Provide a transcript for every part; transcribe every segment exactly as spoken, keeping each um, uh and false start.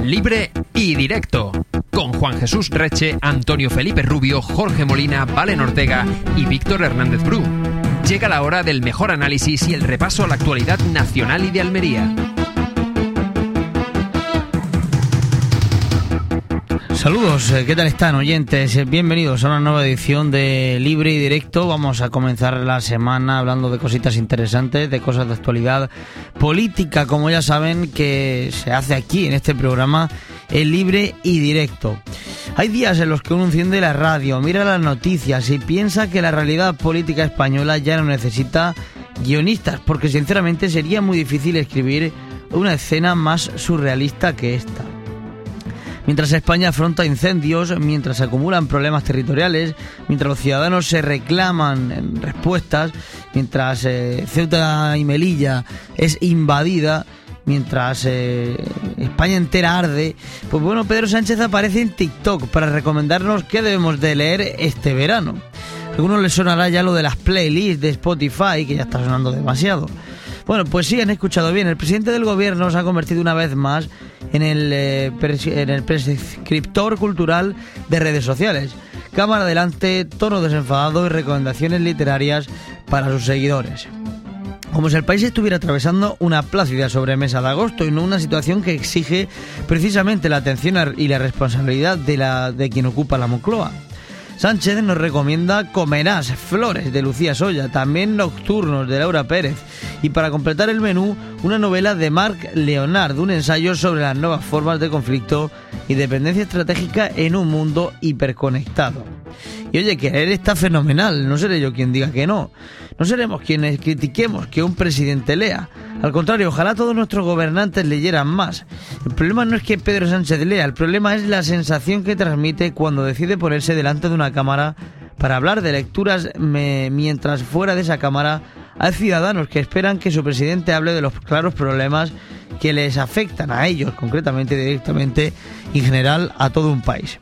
Libre y directo, con Juan Jesús Reche, Antonio Felipe Rubio, Jorge Molina, Valen Ortega y Víctor Hernández Bru. Llega la hora del mejor análisis y el repaso a la actualidad nacional y de Almería. Saludos, ¿qué tal están, oyentes? Bienvenidos a una nueva edición de Libre y Directo. Vamos a comenzar la semana hablando de cositas interesantes, de cosas de actualidad política, como ya saben, que se hace aquí en este programa, el Libre y Directo. Hay días en los que uno enciende la radio, mira las noticias y piensa que la realidad política española ya no necesita guionistas, porque sinceramente sería muy difícil escribir una escena más surrealista que esta. Mientras España afronta incendios, mientras se acumulan problemas territoriales, mientras los ciudadanos se reclaman respuestas, mientras eh, Ceuta y Melilla es invadida, mientras eh, España entera arde, pues bueno, Pedro Sánchez aparece en TikTok para recomendarnos qué debemos de leer este verano. A algunos les sonará ya lo de las playlists de Spotify, que ya está sonando demasiado. Bueno, pues sí, han escuchado bien. El presidente del gobierno se ha convertido una vez más en el, eh, pres- en el prescriptor cultural de redes sociales. Cámara adelante, tono desenfadado y recomendaciones literarias para sus seguidores. Como si el país estuviera atravesando una plácida sobremesa de agosto y no una situación que exige precisamente la atención y la responsabilidad de, la, de quien ocupa la Moncloa. Sánchez nos recomienda Comerás, Flores, de Lucía Soya, también Nocturnos, de Laura Pérez, y para completar el menú, una novela de Marc Leonard, un ensayo sobre las nuevas formas de conflicto y dependencia estratégica en un mundo hiperconectado. Y oye, que él está fenomenal, no seré yo quien diga que no. No seremos quienes critiquemos que un presidente lea. Al contrario, ojalá todos nuestros gobernantes leyeran más. El problema no es que Pedro Sánchez lea, el problema es la sensación que transmite cuando decide ponerse delante de una cámara para hablar de lecturas, me, mientras fuera de esa cámara hay ciudadanos que esperan que su presidente hable de los claros problemas que les afectan a ellos, concretamente, directamente y en general a todo un país.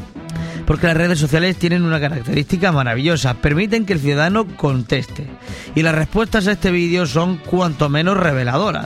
Porque las redes sociales tienen una característica maravillosa, permiten que el ciudadano conteste. Y las respuestas a este vídeo son cuanto menos reveladoras.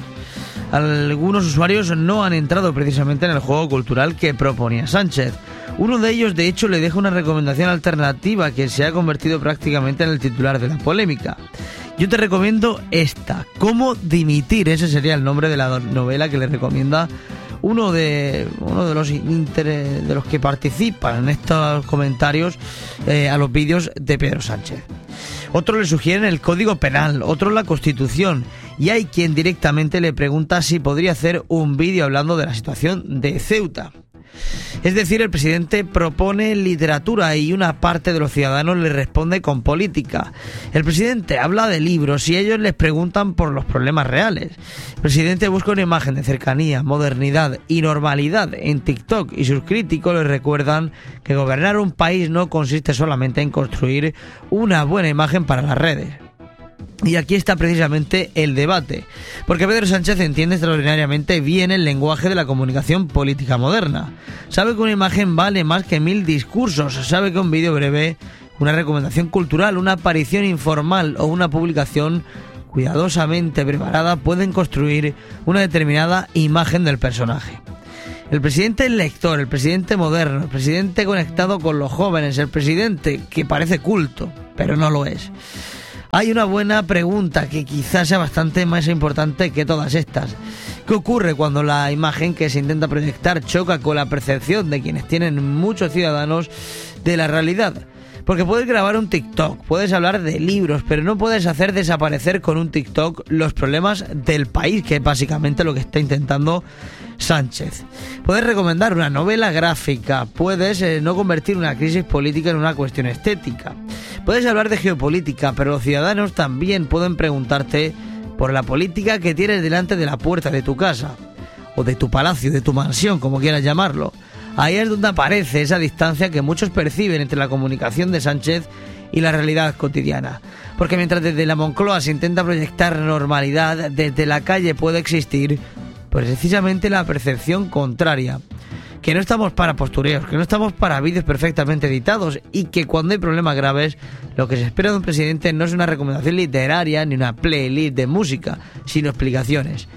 Algunos usuarios no han entrado precisamente en el juego cultural que proponía Sánchez. Uno de ellos, de hecho, le deja una recomendación alternativa que se ha convertido prácticamente en el titular de la polémica. Yo te recomiendo esta, Cómo dimitir, ese sería el nombre de la novela que le recomienda uno de uno de los inter, de los que participan en estos comentarios eh, a los vídeos de Pedro Sánchez. Otros le sugieren el Código Penal, otros la Constitución, y hay quien directamente le pregunta si podría hacer un vídeo hablando de la situación de Ceuta. Es decir, el presidente propone literatura y una parte de los ciudadanos le responde con política. El presidente habla de libros y ellos les preguntan por los problemas reales. El presidente busca una imagen de cercanía, modernidad y normalidad en TikTok y sus críticos les recuerdan que gobernar un país no consiste solamente en construir una buena imagen para las redes. Y aquí está precisamente el debate, porque Pedro Sánchez entiende extraordinariamente bien el lenguaje de la comunicación política moderna. Sabe que una imagen vale más que mil discursos, sabe que un vídeo breve, una recomendación cultural, una aparición informal o una publicación cuidadosamente preparada pueden construir una determinada imagen del personaje. El presidente lector, el presidente moderno, el presidente conectado con los jóvenes, el presidente que parece culto, pero no lo es. Hay una buena pregunta que quizás sea bastante más importante que todas estas. ¿Qué ocurre cuando la imagen que se intenta proyectar choca con la percepción de quienes tienen muchos ciudadanos de la realidad? Porque puedes grabar un TikTok, puedes hablar de libros, pero no puedes hacer desaparecer con un TikTok los problemas del país, que es básicamente lo que está intentando Sánchez. Puedes recomendar una novela gráfica, puedes eh, no convertir una crisis política en una cuestión estética. Puedes hablar de geopolítica, pero los ciudadanos también pueden preguntarte por la política que tienes delante de la puerta de tu casa, o de tu palacio, de tu mansión, como quieras llamarlo. Ahí es donde aparece esa distancia que muchos perciben entre la comunicación de Sánchez y la realidad cotidiana. Porque mientras desde la Moncloa se intenta proyectar normalidad, desde la calle puede existir precisamente la percepción contraria. Que no estamos para postureos, que no estamos para vídeos perfectamente editados y que cuando hay problemas graves, lo que se espera de un presidente no es una recomendación literaria ni una playlist de música, sino explicaciones.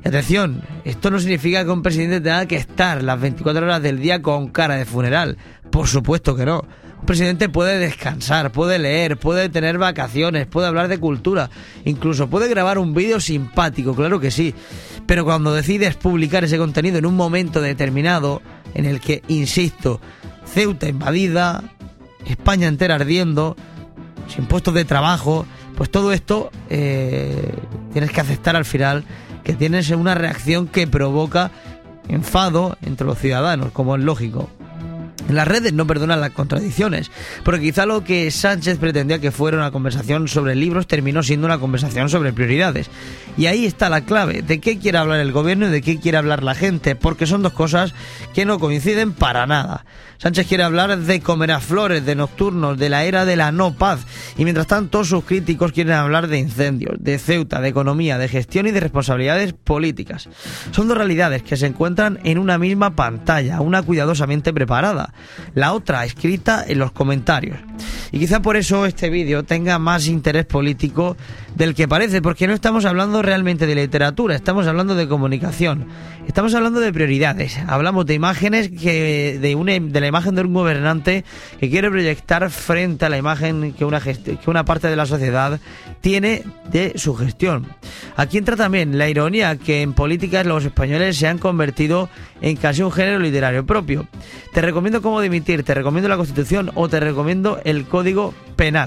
Y atención, esto no significa que un presidente tenga que estar las veinticuatro horas del día con cara de funeral. Por supuesto que no. Un presidente puede descansar, puede leer, puede tener vacaciones, puede hablar de cultura, incluso puede grabar un vídeo simpático, claro que sí. Pero cuando decides publicar ese contenido en un momento determinado, en el que, insisto, Ceuta invadida, España entera ardiendo, sin puestos de trabajo, pues todo esto eh, tienes que aceptar al final que tienes una reacción que provoca enfado entre los ciudadanos, como es lógico. Las redes no perdonan las contradicciones, porque quizá lo que Sánchez pretendía que fuera una conversación sobre libros terminó siendo una conversación sobre prioridades. Y ahí está la clave, de qué quiere hablar el gobierno y de qué quiere hablar la gente, porque son dos cosas que no coinciden para nada. Sánchez quiere hablar de Comeraflores, de nocturnos, de la era de la no paz, y mientras tanto sus críticos quieren hablar de incendios, de Ceuta, de economía, de gestión y de responsabilidades políticas. Son dos realidades que se encuentran en una misma pantalla, una cuidadosamente preparada, la otra escrita en los comentarios. Y quizá por eso este vídeo tenga más interés político del que parece, porque no estamos hablando realmente de literatura, estamos hablando de comunicación, estamos hablando de prioridades, hablamos de imágenes que de una de la imagen de un gobernante que quiere proyectar frente a la imagen que una gest- que una parte de la sociedad tiene de su gestión. Aquí entra también la ironía que en políticas los españoles se han convertido en casi un género literario propio. Te recomiendo cómo dimitir, te recomiendo la Constitución o te recomiendo el Código Penal.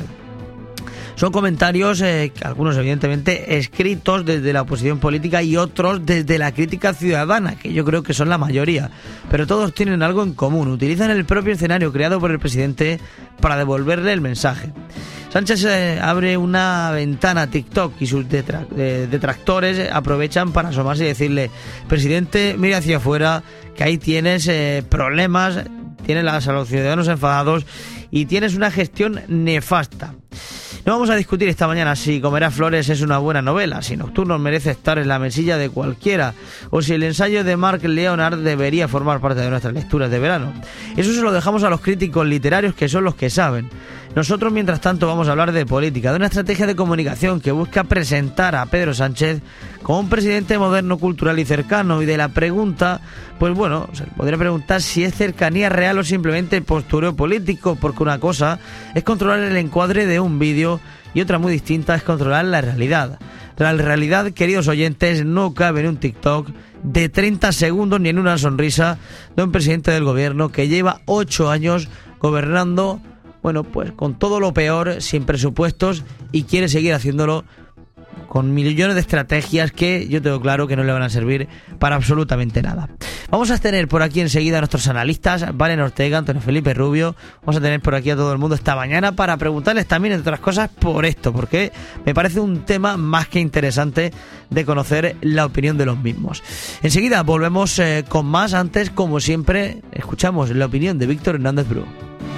Son comentarios, eh, algunos evidentemente escritos desde la oposición política y otros desde la crítica ciudadana, que yo creo que son la mayoría. Pero todos tienen algo en común, utilizan el propio escenario creado por el presidente para devolverle el mensaje. Sánchez eh, abre una ventana a TikTok y sus detra- eh, detractores aprovechan para asomarse y decirle: presidente, mira hacia afuera, que ahí tienes eh, problemas, tienes a los ciudadanos enfadados y tienes una gestión nefasta. No vamos a discutir esta mañana si Comeraflores es una buena novela, si Nocturnos merece estar en la mesilla de cualquiera, o si el ensayo de Mark Leonard debería formar parte de nuestras lecturas de verano. Eso se lo dejamos a los críticos literarios, que son los que saben. Nosotros, mientras tanto, vamos a hablar de política, de una estrategia de comunicación que busca presentar a Pedro Sánchez como un presidente moderno, cultural y cercano, y de la pregunta, pues bueno, se podría preguntar si es cercanía real o simplemente postureo político, porque una cosa es controlar el encuadre de un vídeo y otra muy distinta es controlar la realidad. La realidad, queridos oyentes, no cabe en un TikTok de treinta segundos ni en una sonrisa de un presidente del gobierno que lleva ocho años gobernando, bueno, pues con todo lo peor, sin presupuestos, y quiere seguir haciéndolo con millones de estrategias que yo tengo claro que no le van a servir para absolutamente nada. Vamos a tener por aquí enseguida a nuestros analistas, Valen Ortega, Antonio Felipe Rubio. Vamos a tener por aquí a todo el mundo esta mañana para preguntarles también, entre otras cosas, por esto, porque me parece un tema más que interesante de conocer la opinión de los mismos. Enseguida volvemos eh, con más. Antes, como siempre, escuchamos la opinión de Víctor Hernández Bru.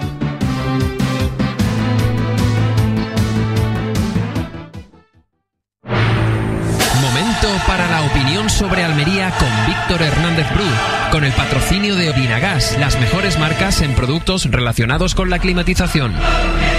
Para la opinión sobre Almería con Víctor Hernández Bru, con el patrocinio de Odinagas, las mejores marcas en productos relacionados con la climatización.